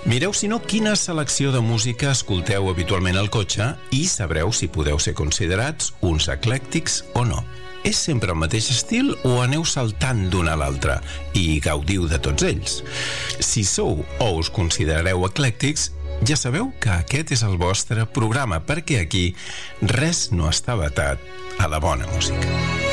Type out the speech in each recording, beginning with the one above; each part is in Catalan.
Mireu, si no, quina selecció de música escolteu habitualment al cotxe i sabreu si podeu ser considerats uns eclèctics o no. És sempre el mateix estil o aneu saltant d'un a l'altre i gaudiu de tots ells? Si sou o us considerareu eclèctics, ja sabeu que aquest és el vostre programa, perquè aquí res no està vetat a la bona música.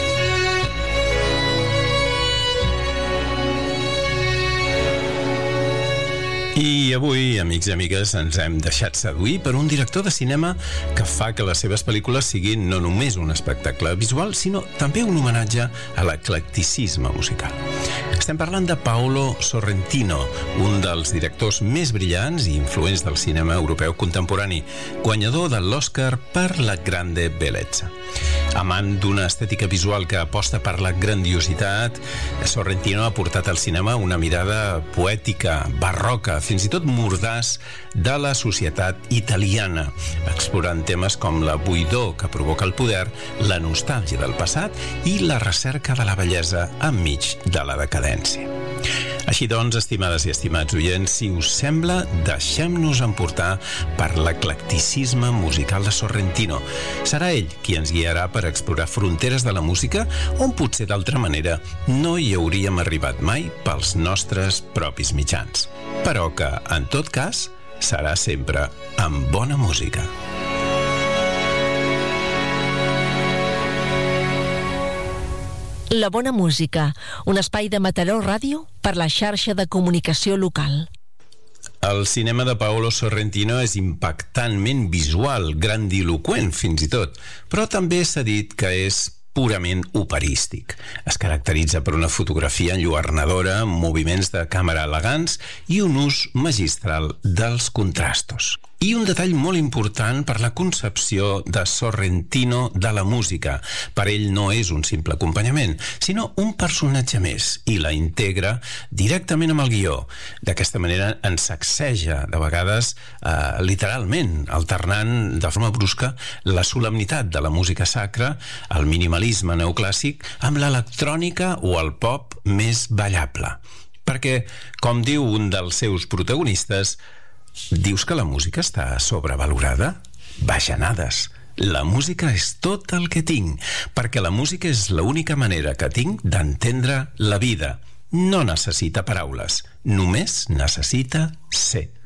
I avui, amics i amigues, ens hem deixat seduir per un director de cinema que fa que les seves pel·lícules siguin no només un espectacle visual, sinó també un homenatge a l'eclecticisme musical. Estem parlant de Paolo Sorrentino, un dels directors més brillants i influents del cinema europeu contemporani, guanyador de l'Oscar per La Grande Bellezza. Amant d'una estètica visual que aposta per la grandiositat, Sorrentino ha portat al cinema una mirada poètica, barroca, fins i tot mordaç de la societat italiana, explorant temes com la buidor que provoca el poder, la nostàlgia del passat i la recerca de la bellesa enmig de la decadència. Així doncs, estimades i estimats oients, si us sembla, deixem-nos emportar per l'eclecticisme musical de Sorrentino. Serà ell qui ens guiarà per explorar fronteres de la música on potser d'altra manera no hi hauríem arribat mai pels nostres propis mitjans. Però que, en tot cas, serà sempre amb bona música. La bona música, un espai de Mataró Ràdio per la xarxa de comunicació local. El cinema de Paolo Sorrentino és impactantment visual, grandiloqüent fins i tot, però també s'ha dit que és purament operístic. Es caracteritza per una fotografia enlluernadora, amb moviments de càmera elegants i un ús magistral dels contrastos. I un detall molt important per la concepció de Sorrentino de la música. Per ell no és un simple acompanyament, sinó un personatge més, i la integra directament amb el guió. D'aquesta manera ens sacseja, de vegades, literalment, alternant de forma brusca la solemnitat de la música sacra, el minimalisme neoclàssic, amb l'electrònica o el pop més ballable. Perquè, com diu un dels seus protagonistes, dius que la música està sobrevalorada? Bajanades. La música és tot el que tinc, perquè la música és l'única manera que tinc d'entendre la vida. No necessita paraules, només necessita ser.